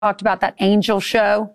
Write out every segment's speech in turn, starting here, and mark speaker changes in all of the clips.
Speaker 1: talked about that Angel show.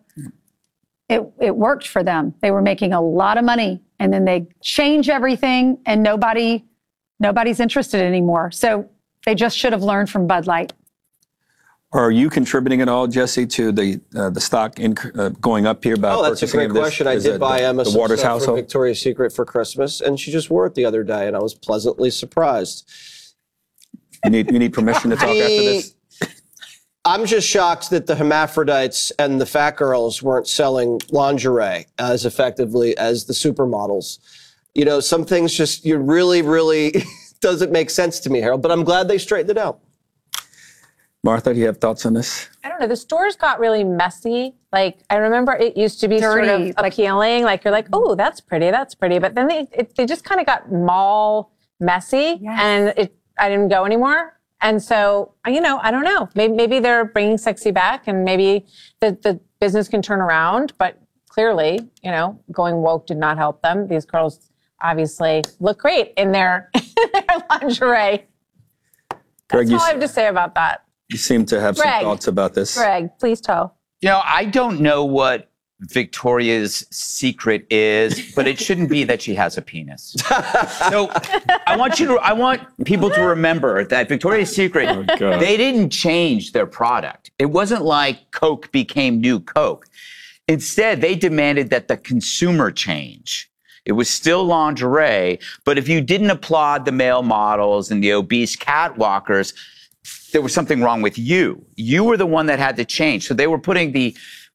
Speaker 1: It worked for them. They were making a lot of money, and then they change everything, and nobody's interested anymore. So they just should have learned from Bud Light.
Speaker 2: Are you contributing at all, Jesse, to the stock going up here? About
Speaker 3: that's a great question. I did buy Emma some
Speaker 2: Waters
Speaker 3: stuff
Speaker 2: household
Speaker 3: from Victoria's Secret for Christmas, and she just wore it the other day, and I was pleasantly surprised.
Speaker 2: You need permission to talk after this?
Speaker 3: I'm just shocked that the hermaphrodites and the fat girls weren't selling lingerie as effectively as the supermodels. You know, some things just, you really doesn't make sense to me, Harold, but I'm glad they straightened it out.
Speaker 2: Martha, do you have thoughts on this?
Speaker 4: I don't know. The stores got really messy. Like, I remember it used to be dirty, sort of appealing. Like, you're like, oh, that's pretty. But then they just kind of got mall messy, and I didn't go anymore. And so, you know, I don't know. Maybe they're bringing sexy back, and maybe the business can turn around. But clearly, you know, going woke did not help them. These girls obviously look great in their lingerie. That's all I have to say about that.
Speaker 2: You seem to have some thoughts about this.
Speaker 4: Greg, please tell.
Speaker 5: You know, I don't know what Victoria's secret is, but it shouldn't be that she has a penis. So I want people to remember that Victoria's Secret, they didn't change their product. It wasn't like Coke became new Coke. Instead, they demanded that the consumer change. It was still lingerie, but if you didn't applaud the male models and the obese catwalkers, there was something wrong with you. You were the one that had to change. So they were putting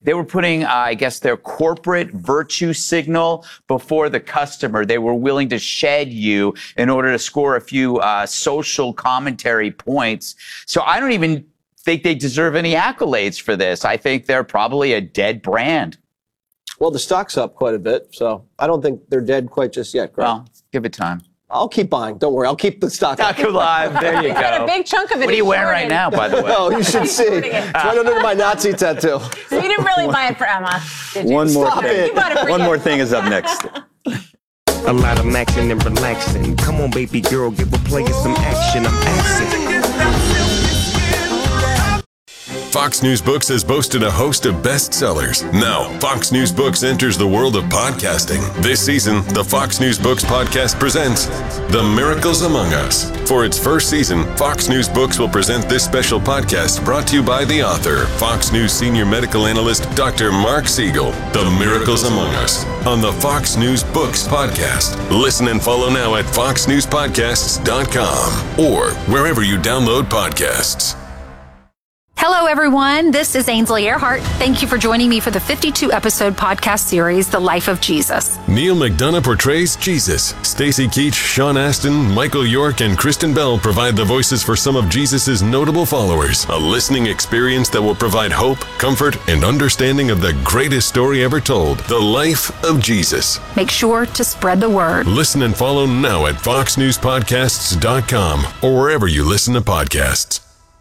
Speaker 5: I guess, their corporate virtue signal before the customer. They were willing to shed you in order to score a few social commentary points. So I don't even think they deserve any accolades for this. I think they're probably a dead brand.
Speaker 3: Well, the stock's up quite a bit, so I don't think they're dead quite just yet, Greg.
Speaker 5: Well, give it time.
Speaker 3: I'll keep buying. Don't worry. I'll keep the stock.
Speaker 5: Stock alive. There you go.
Speaker 4: Got a big chunk of it.
Speaker 5: What are you wearing right now, by the way?
Speaker 3: Oh, you should see. It's right under my Nazi tattoo.
Speaker 4: So you didn't really buy it for Emma, did you?
Speaker 2: One more
Speaker 3: Stop
Speaker 2: thing.
Speaker 3: it.
Speaker 2: One more thing is up next.
Speaker 6: A lot of maxing and relaxing. Come on, baby girl, get we're playing some action. I'm asking.
Speaker 7: Fox News Books has boasted a host of bestsellers. Now, Fox News Books enters the world of podcasting. This season, the Fox News Books podcast presents The Miracles Among Us. For its first season, Fox News Books will present this special podcast brought to you by the author, Fox News senior medical analyst, Dr. Mark Siegel. The Miracles Among Us on the Fox News Books podcast. Listen and follow now at foxnewspodcasts.com or wherever you download podcasts.
Speaker 8: Hello, everyone. This is Ainsley Earhart. Thank you for joining me for the 52-episode podcast series, The Life of Jesus.
Speaker 7: Neil McDonough portrays Jesus. Stacey Keach, Sean Astin, Michael York, and Kristen Bell provide the voices for some of Jesus' notable followers. A listening experience that will provide hope, comfort, and understanding of the greatest story ever told, The Life of Jesus.
Speaker 8: Make sure to spread the word.
Speaker 7: Listen and follow now at foxnewspodcasts.com or wherever you listen to podcasts.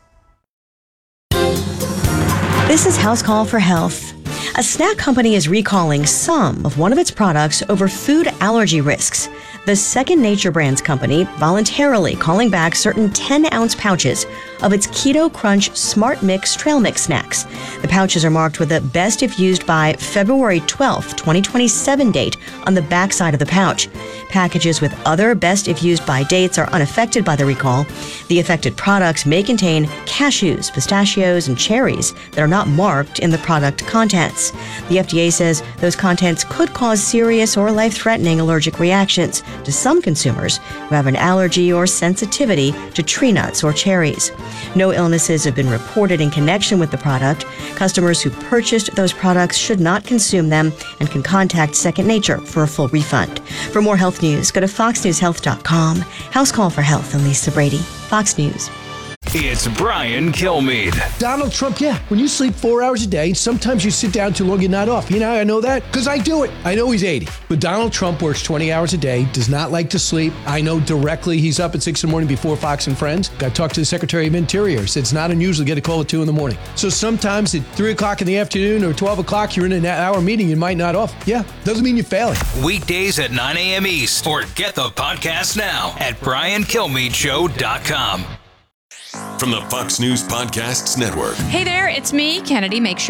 Speaker 9: This is House Call for Health. A snack company is recalling some of one of its products over food allergy risks. The Second Nature Brands company voluntarily calling back certain 10-ounce pouches of its Keto Crunch Smart Mix Trail Mix snacks. The pouches are marked with a best if used by February 12th, 2027 date on the backside of the pouch. Packages with other best if used by dates are unaffected by the recall. The affected products may contain cashews, pistachios, and cherries that are not marked in the product contents. The FDA says those contents could cause serious or life-threatening allergic reactions to some consumers who have an allergy or sensitivity to tree nuts or cherries. No illnesses have been reported in connection with the product. Customers who purchased those products should not consume them and can contact Second Nature for a full refund. For more health news, go to foxnewshealth.com. House Call for Health and Lisa Brady, Fox News.
Speaker 10: It's Brian Kilmeade.
Speaker 11: Donald Trump, when you sleep 4 hours a day, sometimes you sit down too long, you're not off. You know how I know that? Because I do it. I know he's 80. But Donald Trump works 20 hours a day, does not like to sleep. I know directly he's up at 6 in the morning before Fox and Friends. Got to talk to the Secretary of Interior. Said it's not unusual to get a call at 2 in the morning. So sometimes at 3 o'clock in the afternoon or 12 o'clock, you're in an hour meeting, you might not off. Doesn't mean you're failing.
Speaker 10: Weekdays at 9 a.m. East. Or get the podcast now at BrianKilmeadeShow.com.
Speaker 7: from the Fox News Podcasts Network.
Speaker 12: Hey there, it's me, Kennedy. Make sure